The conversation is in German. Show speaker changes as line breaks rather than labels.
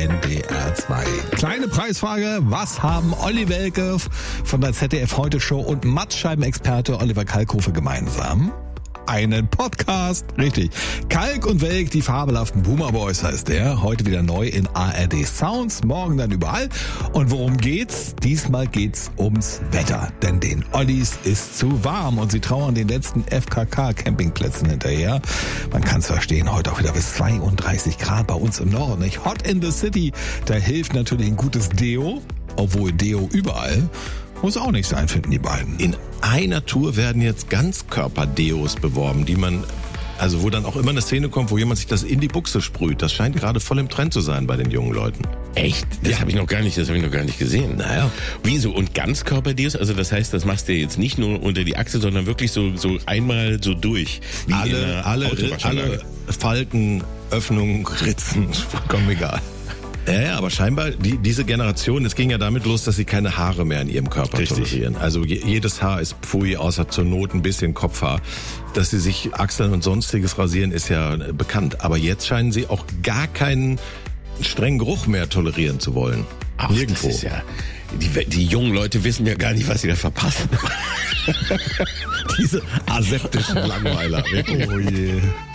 NDR 2. Kleine Preisfrage, was haben Olli Welke von der ZDF-Heute-Show und Mattscheibenexperte Oliver Kalkofe gemeinsam? Einen Podcast. Richtig. Kalk und Welk, die fabelhaften Boomer Boys heißt der. Heute wieder neu in ARD Sounds, morgen dann überall. Und worum geht's? Diesmal geht's ums Wetter. Denn den Ollis ist zu warm und sie trauern den letzten FKK-Campingplätzen hinterher. Man kann's verstehen, heute auch wieder bis 32 Grad bei uns im Norden. Nicht? Hot in the City. Da hilft natürlich ein gutes Deo. Obwohl Deo überall. Muss auch nicht sein, finden die beiden.
In einer Tour werden jetzt Ganzkörper-Deos beworben, die man, also wo dann auch immer eine Szene kommt, wo jemand sich das in die Buchse sprüht. Das scheint gerade voll im Trend zu sein bei den jungen Leuten.
Echt? Das habe ich noch gar nicht gesehen.
Naja.
Wieso? Und Ganzkörper-Deos? Also das heißt, das machst du jetzt nicht nur unter die Achse, sondern wirklich so einmal so durch. Wie
Alle Falten, Öffnungen, Ritzen, vollkommen egal. Ja, aber scheinbar, diese Generation, es ging ja damit los, dass sie keine Haare mehr in ihrem Körper tolerieren. Also jedes Haar ist Pfui, außer zur Not ein bisschen Kopfhaar. Dass sie sich Achseln und sonstiges rasieren, ist ja bekannt. Aber jetzt scheinen sie auch gar keinen strengen Geruch mehr tolerieren zu wollen.
Ach, nirgendwo. Das ist ja, die jungen Leute wissen ja gar nicht, was sie da verpassen.
Diese aseptischen Langweiler.
Oh je.